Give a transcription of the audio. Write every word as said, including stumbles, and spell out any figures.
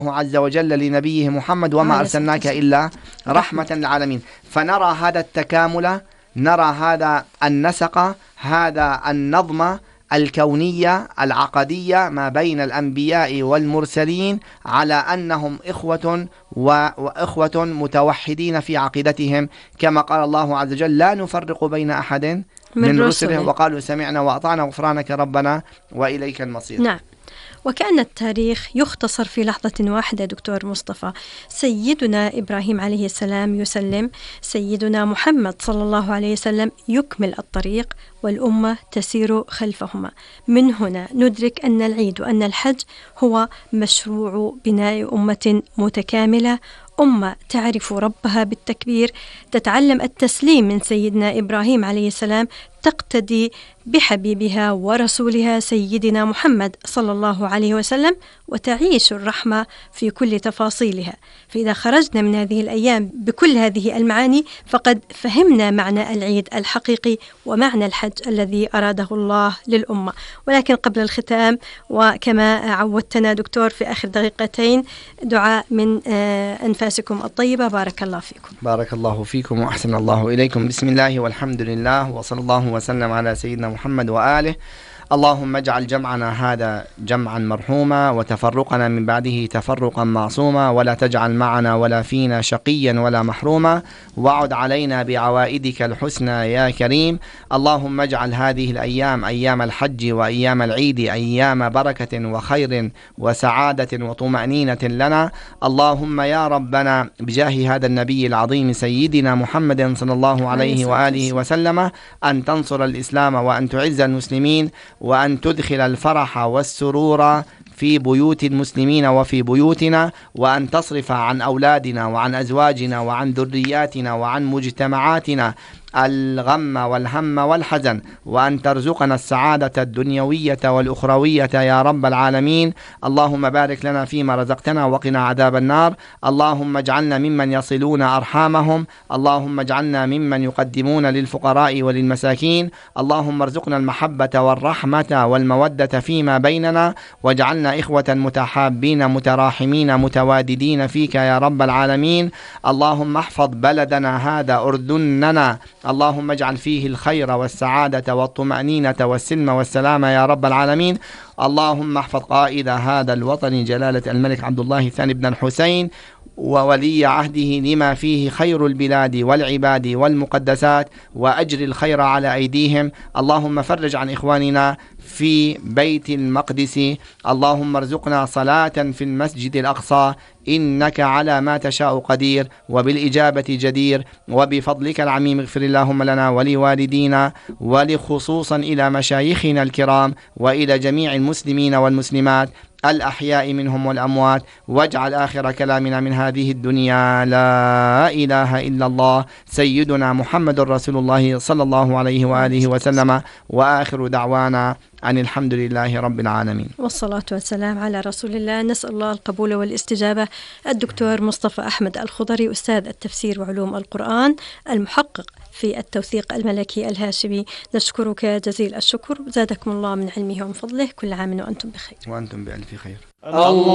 عز وجل لنبيه محمد وما أرسلناك إلا رحمة للعالمين. فنرى هذا التكامل، نرى هذا النسق، هذا النظم الكونية العقدية ما بين الأنبياء والمرسلين على أنهم إخوة وإخوة متوحدين في عقيدتهم، كما قال الله عز وجل: لا نفرق بين أحد من, من رسله وقالوا سمعنا وأطعنا غفرانك ربنا وإليك المصير. نعم. وكأن التاريخ يختصر في لحظة واحدة دكتور مصطفى. سيدنا إبراهيم عليه السلام يسلم، سيدنا محمد صلى الله عليه وسلم يكمل الطريق، والأمة تسير خلفهما. من هنا ندرك أن العيد وأن الحج هو مشروع بناء أمة متكاملة، أمة تعرف ربها بالتكبير، تتعلم التسليم من سيدنا إبراهيم عليه السلام، تقتدي بحبيبها ورسولها سيدنا محمد صلى الله عليه وسلم، وتعيش الرحمة في كل تفاصيلها. فإذا خرجنا من هذه الأيام بكل هذه المعاني فقد فهمنا معنى العيد الحقيقي ومعنى الحج الذي أراده الله للأمة. ولكن قبل الختام، وكما عودتنا دكتور في آخر دقيقتين، دعاء من أنفاسكم الطيبة. بارك الله فيكم. بارك الله فيكم وأحسن الله إليكم. بسم الله والحمد لله وصلى الله وسلم على سيدنا محمد وآله. اللهم اجعل جمعنا هذا جمعا مرحوما، وتفرقنا من بعده تفرقا معصوما، ولا تجعل معنا ولا فينا شقيا ولا محروما، وعد علينا بعوائدك الحسنى يا كريم. اللهم اجعل هذه الأيام أيام الحج وأيام العيد أيام بركة وخير وسعادة وطمأنينة لنا. اللهم يا ربنا بجاه هذا النبي العظيم سيدنا محمد صلى الله عليه وآله وسلم، أن تنصر الإسلام وأن تعز المسلمين، وأن تدخل الفرح والسرور في بيوت المسلمين وفي بيوتنا، وأن تصرف عن أولادنا وعن أزواجنا وعن ذرياتنا وعن مجتمعاتنا الغم والهم والحزن، وأن ترزقنا السعادة الدنيوية والأخروية يا رب العالمين. اللهم بارك لنا فيما رزقتنا وقنا عذاب النار. اللهم اجعلنا ممن يصلون أرحامهم. اللهم اجعلنا ممن يقدمون للفقراء وللمساكين. اللهم ارزقنا المحبة والرحمة والمودة فيما بيننا، واجعلنا إخوة متحابين متراحمين متواددين فيك يا رب العالمين. اللهم احفظ بلدنا هذا أردننا، اللهم اجعل فيه الخير والسعادة والطمأنينة والسلم والسلام يا رب العالمين. اللهم احفظ قائد هذا الوطن جلالة الملك عبد الله الثاني بن الحسين وولي عهده لما فيه خير البلاد والعباد والمقدسات، وأجر الخير على أيديهم. اللهم فرج عن إخواننا في بيت المقدس. اللهم ارزقنا صلاة في المسجد الأقصى، إنك على ما تشاء قدير وبالإجابة جدير، وبفضلك العميم اغفر اللهم لنا ولوالدينا، ولخصوصا إلى مشايخنا الكرام وإلى جميع المسلمين والمسلمات الأحياء منهم والأموات، واجعل آخر كلامنا من هذه الدنيا لا إله إلا الله سيدنا محمد رسول الله صلى الله عليه وآله وسلم، وآخر دعوانا أن الحمد لله رب العالمين، والصلاة والسلام على رسول الله. نسأل الله القبول والاستجابة. الدكتور مصطفى أحمد الخضري، أستاذ التفسير وعلوم القرآن، المحقق في التوثيق الملكي الهاشمي، نشكرك جزيل الشكر. زادكم الله من علمه ومن فضله. كل عام وأنتم بخير. وأنتم بألف خير.